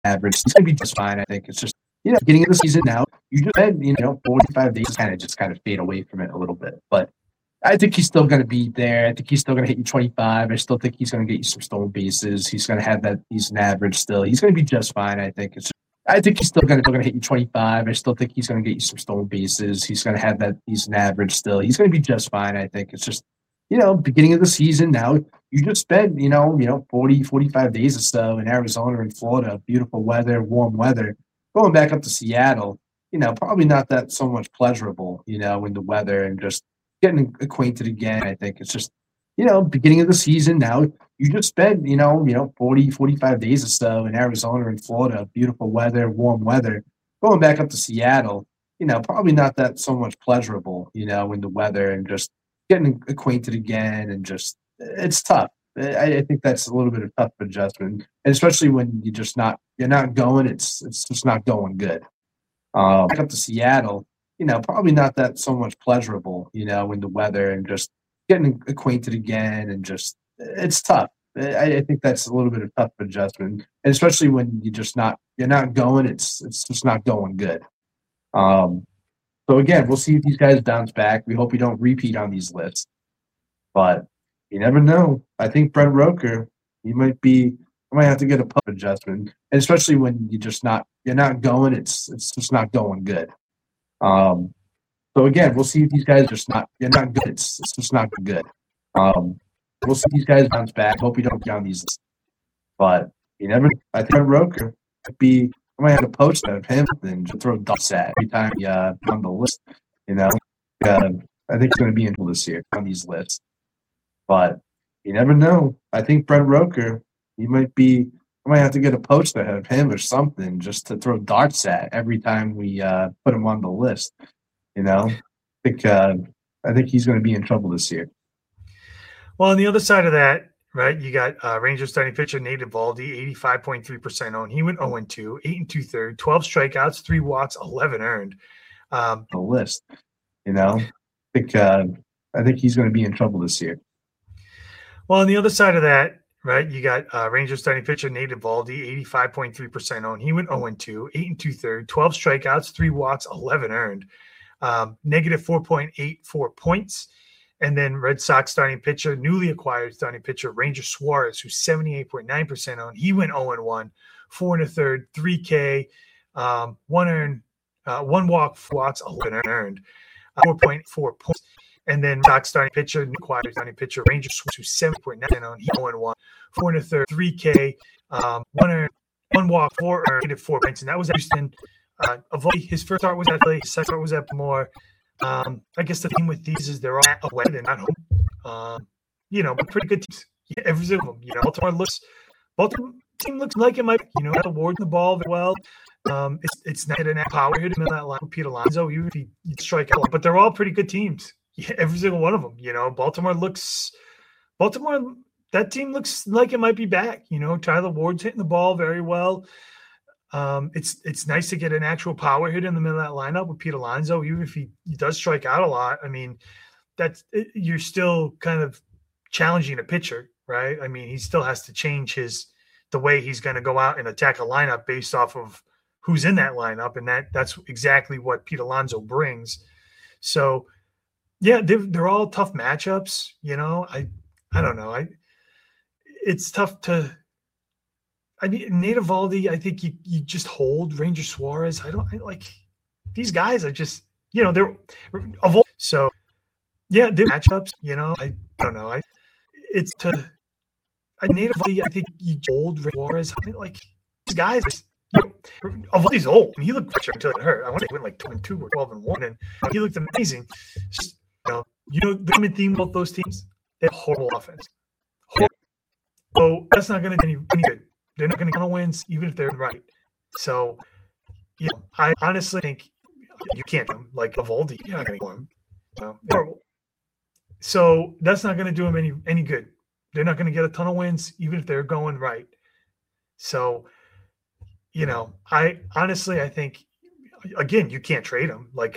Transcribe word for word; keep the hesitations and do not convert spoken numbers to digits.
average. He's going to be just fine, I think. It's just, you know, beginning of the season now, you just had, you know, forty-five days kind of just kind of fade away from it a little bit. But I think he's still going to be there. I think he's still going to hit you twenty-five. I still think he's going to get you some stolen bases. He's going to have that decent average still. He's going to be just fine, I think. It's just, I think he's still going to, going to hit you twenty-five. I still think he's going to get you some stolen bases. He's going to have that decent average still. He's going to be just fine, I think. It's just, you know, beginning of the season now, you just spent, you know, you know, forty, forty-five days or so in Arizona and Florida, beautiful weather, warm weather, going back up to Seattle, you know, probably not that so much pleasurable, you know, in the weather and just getting acquainted again. I think it's just, you know, beginning of the season now, you just spent, you know, you know, forty, forty-five days or so in Arizona and Florida, beautiful weather, warm weather, going back up to Seattle, you know, probably not that so much pleasurable, you know, in the weather and just getting acquainted again and just, it's tough. I, I think that's a little bit of tough adjustment, and especially when you just not, you're not going, it's, it's just not going good. Um, back up to Seattle, you know, probably not that so much pleasurable, you know, in the weather and just getting acquainted again and just, it's tough. I, I think that's a little bit of tough adjustment, and especially when you just not, you're not going, it's, it's just not going good. Um, so again, we'll see if these guys bounce back. We hope we don't repeat on these lists, but you never know. I think Brent Rooker, he might be, I might have to get a pup adjustment, and especially when you just not, you're not going, it's, it's just not going good. Um, so again, we'll see if these guys just not, you're not good. It's, it's just not good. Um, we'll see if these guys bounce back. Hope we don't get on these lists, but you never, I think Brent Rooker might be, I might have a poster of him and just throw dots at every time he uh, on the list. You know, uh, I think he's going to be in this year on these lists, but you never know. I think Brent Rooker, he might be. I might have to get a poster of him or something just to throw darts at every time we uh, put him on the list. You know, I think uh, I think he's going to be in trouble this year. Well, on the other side of that, right, you got uh, Rangers starting pitcher Nate Eovaldi, eighty-five point three percent owned. He went oh and two, eight and two-thirds, twelve strikeouts, three walks, eleven earned. Um, the list, you know, I think uh, I think he's going to be in trouble this year. Well, on the other side of that, right, you got uh, Rangers starting pitcher Nate Eovaldi, eighty-five point three percent owned. He went oh and two, eight and two-thirds, twelve strikeouts, three walks, eleven earned. Um, negative four point eight four points. And then Red Sox starting pitcher, newly acquired starting pitcher, Ranger Suarez, who's seventy-eight point nine percent owned. He went oh and one, four and a third, three K, um, one earned, uh, one walk, four walks, eleven earned, uh, four point four points. And then Sox starting pitcher, newly acquired starting pitcher, Ranger Suarez, who's seventy point nine percent owned. He oh and one, four and a third, three K, um, one earned, one walk, four earned, negative four points. And that was at Houston. Uh, Eovaldi, his first start was at Philly, his second start was at Baltimore. Um, I guess the theme with these is they're all away, they're not home. Um, you know, but pretty good teams. Yeah, every single them. You know, Baltimore looks, Baltimore team looks like it might, you know, have awarding the ball very well. Um, it's it's not an power hit him in that line with Pete Alonso, even if he strike out. But they're all pretty good teams. Yeah, every single one of them. You know, Baltimore looks, Baltimore, that team looks like it might be back. You know, Tyler Ward's hitting the ball very well. Um, it's it's nice to get an actual power hit in the middle of that lineup with Pete Alonso, even if he, he does strike out a lot. I mean, that's you're still kind of challenging a pitcher, right? I mean, he still has to change his the way he's going to go out and attack a lineup based off of who's in that lineup, and that that's exactly what Pete Alonso brings. So, yeah, they're, they're all tough matchups. You know, I I don't know, I it's tough to. I mean, Nate Eovaldi, I think you, you just hold Ranger Suarez. I don't I, like these guys are just, you know, they're so yeah, they're matchups, you know. I, I don't know. I it's to I Nate Eovaldi, I think you hold Ranger Suarez. I mean, like these guys, you know, Eovaldi's old. And he looked pressure until it hurt. I want to win like two and two or twelve and one, and he looked amazing. Just, you know, you know the common theme about those teams, they have horrible offense. Horrible. So that's not going to be any, any good. They're not going to get wins, even if they're right. So, you know, I honestly think you can't do them like Eovaldi. You're not going to get him. You know, so that's not going to do them any any good. They're not going to get a ton of wins, even if they're going right. So, you know, I honestly, I think, again, you can't trade them. Like